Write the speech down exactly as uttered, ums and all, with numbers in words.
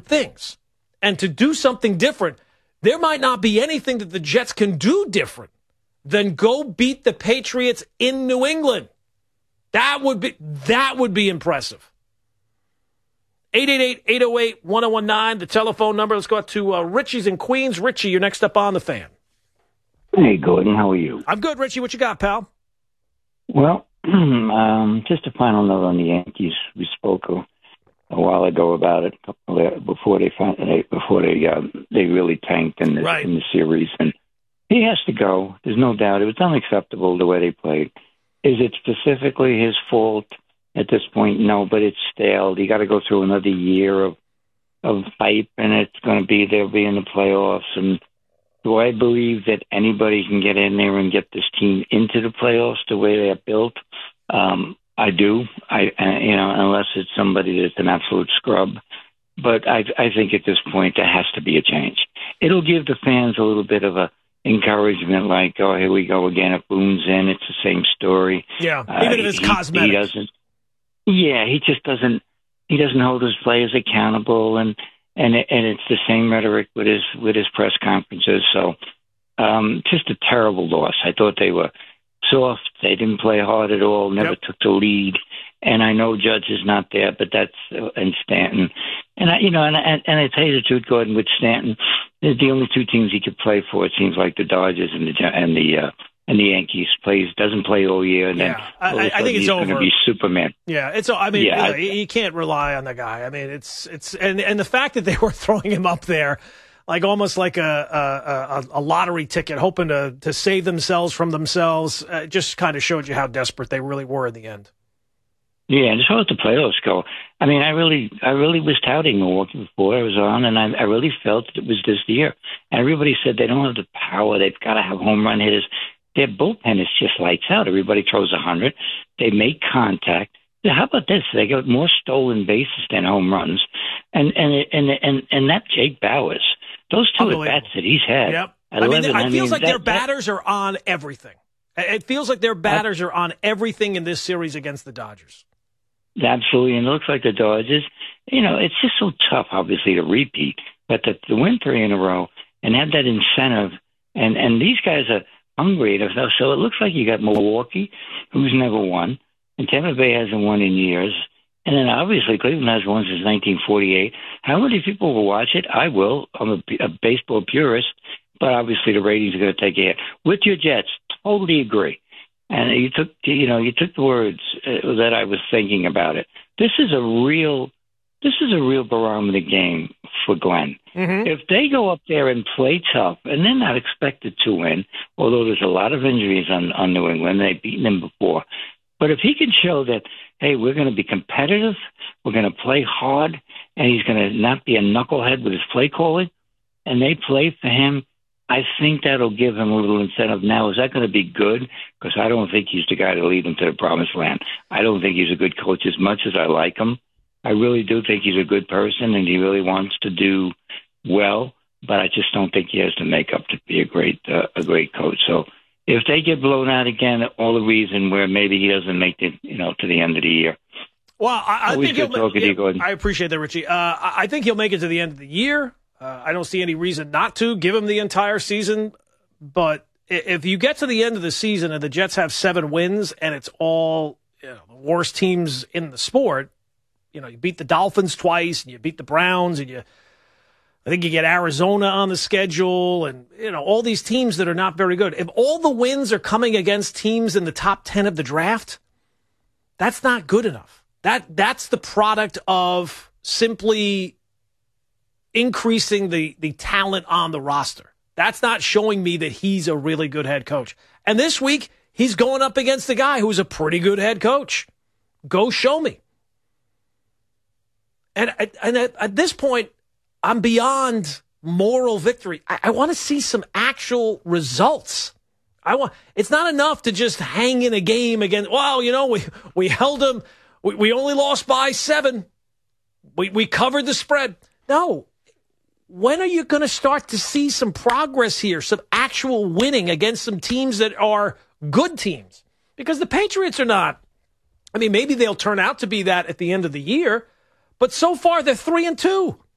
different things. And to do something different, there might not be anything that the Jets can do different than go beat the Patriots in New England. That would be that would be impressive. eight eight eight, eight oh eight, one oh one nine, the telephone number. Let's go out to uh, Richie's in Queens. Richie, you're next up on the Fan. Hey, Gordon, how are you? I'm good, Richie. What you got, pal? Well, um, just a final note on the Yankees. We spoke a, a while ago about it before they finally, before they uh, they really tanked in the, right. in the series, and he has to go. There's no doubt. It was unacceptable the way they played. Is it specifically his fault at this point? No, but it's stale. You got to go through another year of of hype, and it's going to be they'll be in the playoffs. And do I believe that anybody can get in there and get this team into the playoffs the way they're built? Um, I do. I uh, you know unless it's somebody that's an absolute scrub. But I I think at this point there has to be a change. It'll give the fans a little bit of a encouragement, like, oh, here we go again. If Boone's in, it's the same story. Yeah, even uh, if it's he, cosmetic. He doesn't. Yeah, he just doesn't. He doesn't hold his players accountable, and and it, and it's the same rhetoric with his with his press conferences. So, um, just a terrible loss. I thought they were soft. They didn't play hard at all. Never Yep. took the lead. And I know Judge is not there, but that's uh, and Stanton. And I, you know, and and, and I tell you the truth, Gordon, with Stanton, they're the only two teams he could play for. It seems like the Dodgers and the and the uh, and the Yankees. Plays doesn't play all year, and Yeah, then I- all of a I sudden think it's he's going over. to be Superman. Yeah, it's. I mean, Yeah, you, know, you can't rely on the guy. I mean, it's it's and and the fact that they were throwing him up there, like almost like a a, a lottery ticket, hoping to to save themselves from themselves, uh, just kind of showed you how desperate they really were in the end. Yeah, and as far as the playoffs go, I mean, I really, I really was touting Milwaukee before I was on, and I, I really felt it was this year. And everybody said they don't have the power; they've got to have home run hitters. Their bullpen is just lights out. Everybody throws a hundred. They make contact. How about this? They got more stolen bases than home runs, and and and and and that Jake Bowers, those two at bats that he's had. Yep. eleven, I mean, it I feels mean, like that, their that, batters are on everything. It feels like their batters are on everything in this series against the Dodgers. Absolutely, and it looks like the Dodgers, you know, it's just so tough, obviously, to repeat, but to, to win three in a row and have that incentive, and, and these guys are hungry. So it looks like you got Milwaukee, who's never won, and Tampa Bay hasn't won in years, and then obviously Cleveland hasn't won since nineteen forty-eight. How many people will watch it? I will. I'm a, a baseball purist, but obviously the ratings are going to take a hit. With your Jets, totally agree. And you took, you know, you took the words uh, that I was thinking about it. This is a real, this is a real barometer game for Glenn. Mm-hmm. If they go up there and play tough, and they're not expected to win, although there's a lot of injuries on, on New England, they've beaten them before. But if he can show that, hey, we're going to be competitive, we're going to play hard, and he's going to not be a knucklehead with his play calling, and they play for him, I think that'll give him a little incentive. Now, is that going to be good? Because I don't think he's the guy to lead them to the promised land. I don't think he's a good coach as much as I like him. I really do think he's a good person, and he really wants to do well. But I just don't think he has the makeup to be a great uh, a great coach. So if they get blown out again, all the reason where maybe he doesn't make it, you know, to the end of the year. Well, I, I think he'll, talking to you, Gordon. I appreciate that, Richie. Uh, I I think he'll make it to the end of the year. Uh, I don't see any reason not to give him the entire season. But if you get to the end of the season and the Jets have seven wins and it's all, you know, the worst teams in the sport, you know, you beat the Dolphins twice and you beat the Browns and you, I think you get Arizona on the schedule and, you know, all these teams that are not very good. If all the wins are coming against teams in the top ten of the draft, that's not good enough. That that's the product of simply increasing the, the talent on the roster. That's not showing me that he's a really good head coach. And this week, he's going up against a guy who's a pretty good head coach. Go show me. And, and at, at this point, I'm beyond moral victory. I, I want to see some actual results. I want. It's not enough to just hang in a game against, well, you know, we, we held them. We, we only lost by seven. We, we covered the spread. No. When are you going to start to see some progress here, some actual winning against some teams that are good teams? Because the Patriots are not. I mean, maybe they'll turn out to be that at the end of the year, but so far they're three and two.